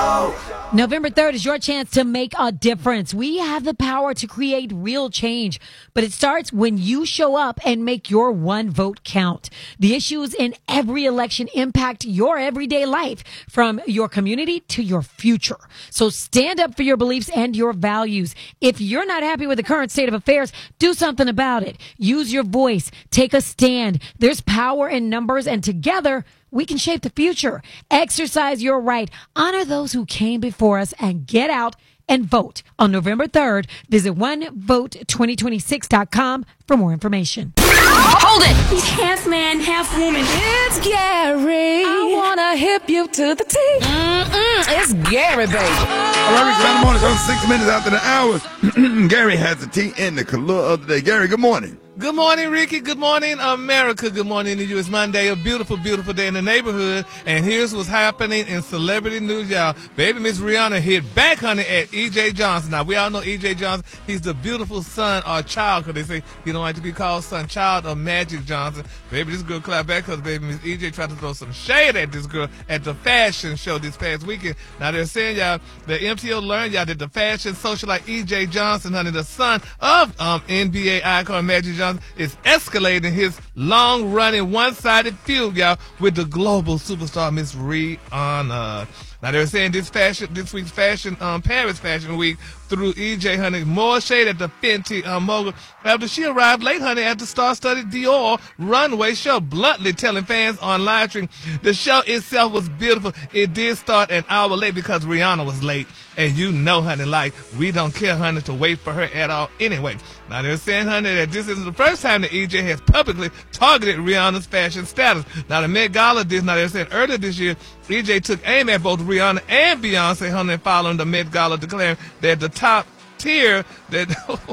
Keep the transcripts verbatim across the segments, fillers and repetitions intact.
November third is your chance to make a difference. We have the power to create real change, but it starts when you show up and make your one vote count. The issues in every election impact your everyday life, from your community to your future. So stand up for your beliefs and your values. If you're not happy with the current state of affairs, do something about it. Use your voice. Take a stand. There's power in numbers, and together we can shape the future. Exercise your right. Honor those who came before us and get out and vote on November third. Visit one vote twenty twenty-six dot com for more information. Hold it! He's half man, half woman. It's Gary. I wanna hip you to the T. Mm-mm, it's Gary, baby. All right, Rick, Sunday morning, so six minutes after the hour. Gary has the tea in the color of the day. Gary, good morning. Good morning, Ricky. Good morning, America. Good morning to you. It's Monday, a beautiful, beautiful day in the neighborhood. And here's what's happening in celebrity news, y'all. Baby Miss Rihanna hit back, honey, at E J Johnson. Now, we all know E J Johnson. He's the beautiful son or child, because they say he don't like to be called son, child of Magic Johnson. Baby, this girl clapped back because baby Miss E J tried to throw some shade at this girl at the fashion show this past weekend. Now, they're saying, y'all, the M T O learned, y'all, that the fashion socialite E J Johnson, honey, the son of um, N B A icon Magic Johnson, is escalating his long-running one-sided feud, y'all, with the global superstar Miss Rihanna. Now, they're saying this fashion, this week's fashion, um, Paris Fashion Week, threw E J, honey, more shade at the Fenty um, mogul after she arrived late, honey, at the star-studded Dior runway show, bluntly telling fans on live stream the show itself was beautiful. It did start an hour late because Rihanna was late. And you know, honey, like, we don't care, honey, to wait for her at all anyway. Now, they're saying, honey, that this isn't the first time that E J has publicly targeted Rihanna's fashion status. Now, the Met Gala did, now they're saying earlier this year, E J took aim at both Rihanna and Beyonce, honey, following the Met Gala declaring that the top tier, that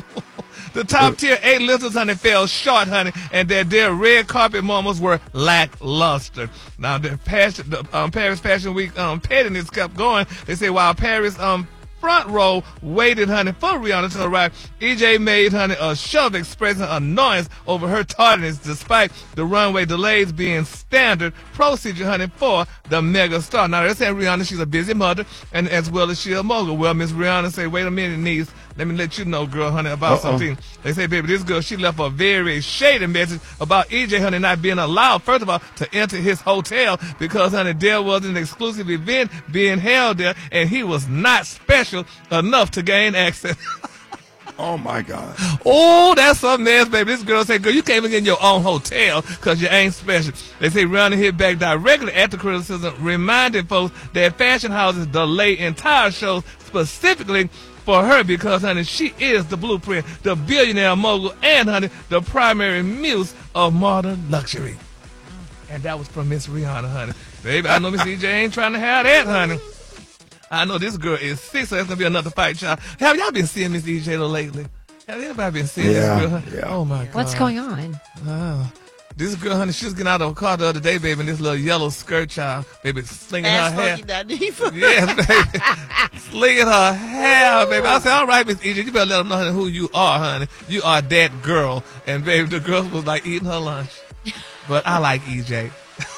the top tier A-listers, honey, fell short, honey, and that their red carpet moments were lackluster. Now, the, passion, the um, Paris Fashion Week um, pettiness kept going. They say while Paris um front row waited, honey, for Rihanna to arrive, E J made, honey, a show of expressing annoyance over her tardiness despite the runway delays being standard procedure, honey, for the mega star. Now, they're saying Rihanna, she's a busy mother, and as well as she a mogul. Well, Miss Rihanna say, wait a minute, niece, let me let you know, girl, honey, about Uh-oh. something. They say, baby, this girl, she left a very shady message about E J, honey, not being allowed, first of all, to enter his hotel because, honey, there was an exclusive event being held there, and he was not special enough to gain access. Oh, my God. Oh, that's something else, baby. This girl said, girl, you can't even get in your own hotel because you ain't special. They say Rihanna hit back directly at the criticism, reminding folks that fashion houses delay entire shows specifically for her because, honey, she is the blueprint, the billionaire mogul, and, honey, the primary muse of modern luxury. And that was from Miss Rihanna, honey. Baby, I know Miss E J ain't trying to have that, honey. I know this girl is sick, so that's going to be another fight, y'all. Have y'all been seeing Miss E J lately? Have anybody been seeing Yeah, this girl? yeah. Oh, my God. What's going on? Oh. This girl, honey, she was getting out of a car the other day, baby, in this little yellow skirt, child. Baby, slinging her hair. Yeah, baby. Slinging her hair, baby. I said, all right, Miss E J, you better let them know, honey, who you are, honey. You are that girl. And, baby, the girl was, like, eating her lunch. But I like E J.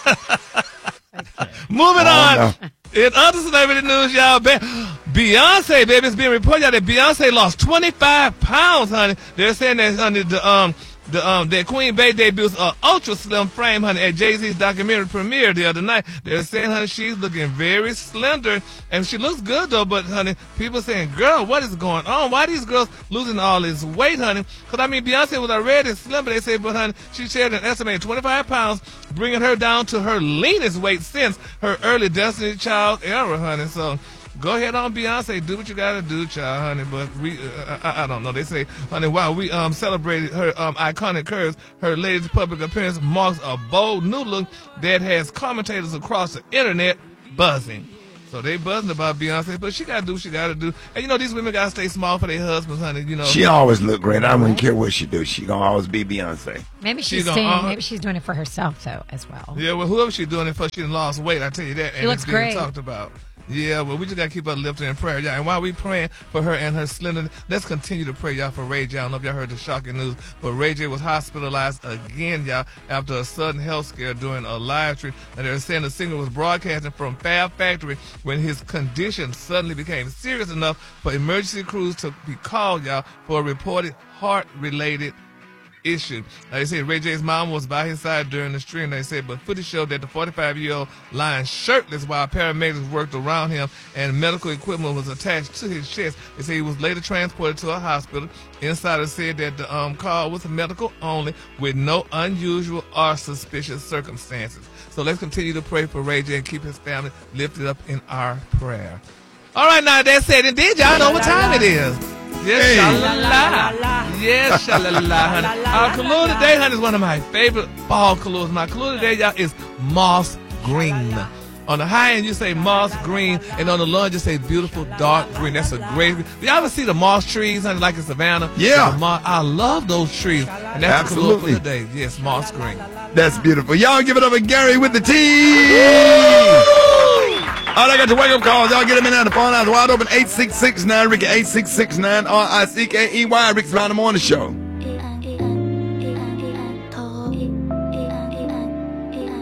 Moving Oh, on. In other celebrity news, y'all, Beyonce, baby, it's being reported out that Beyonce lost twenty-five pounds, honey. They're saying that, honey, the, um, the, um, that Queen Bey debuts a ultra slim frame, honey, at Jay-Z's documentary premiere the other night. They're saying, honey, she's looking very slender, and she looks good, though, but, honey, people saying, girl, what is going on? Why are these girls losing all this weight, honey? Because, I mean, Beyonce was already slim, but they say, but, honey, she shared an estimated twenty-five pounds, bringing her down to her leanest weight since her early Destiny Child era, honey. So, go ahead on, Beyonce. Do what you gotta do, child, honey. But we, uh, I, I don't know. They say, honey, while we um celebrated her um iconic curves, her latest public appearance marks a bold new look that has commentators across the internet buzzing. So they buzzing about Beyonce, but she gotta do what she gotta do. And you know, these women gotta stay small for their husbands, honey. You know, She always look great. I don't care what she do. She gonna always be Beyonce. Maybe She she's gonna, staying, uh, maybe she's doing it for herself though as well. yeah. Well, whoever she's doing it for, she done lost weight. I tell you that. And looks it's being great. talked about. Yeah, well, we just got to keep her lifted in prayer, y'all. And while we praying for her and her slender, let's continue to pray, y'all, for Ray J. I don't know if y'all heard the shocking news, but Ray J was hospitalized again, y'all, after a sudden health scare during a live stream. And they were saying the singer was broadcasting from Fab Factory when his condition suddenly became serious enough for emergency crews to be called, y'all, for a reported heart-related issue. Like they said, Ray J's mom was by his side during the stream. They said, but footage showed that the forty-five-year-old lying shirtless while paramedics worked around him and medical equipment was attached to his chest. They say he was later transported to a hospital. Insiders said that the um, call was medical only with no unusual or suspicious circumstances. So let's continue to pray for Ray J and keep his family lifted up in our prayer. All right, now that said and did, y'all know what time it is. Yes, Hey. sha-la-la. Yes, sha-la-la, honey. Our color today, honey, is one of my favorite fall colors. My color today, y'all, is moss green. On the high end, you say moss green, and on the low end, you say beautiful dark green. That's a great. Do y'all ever see the moss trees, honey, like in Savannah? Yeah. The moss, I love those trees. And that's Absolutely. the color for today. Yes, moss green. That's beautiful. Y'all give it up for Gary with the T. All right, I got your wake-up calls. Y'all get them in there. The phone lines wide open. eight six six nine Ricky, eight six six nine R I C K E Y. Rick's Around the Morning Show.